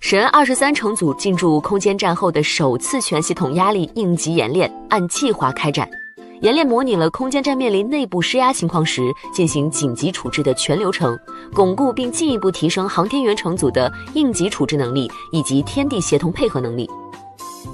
神23乘组进驻空间站后的首次全系统压力应急演练按计划开展。演练模拟了空间站面临内部施压情况时进行紧急处置的全流程，巩固并进一步提升航天员乘组的应急处置能力以及天地协同配合能力。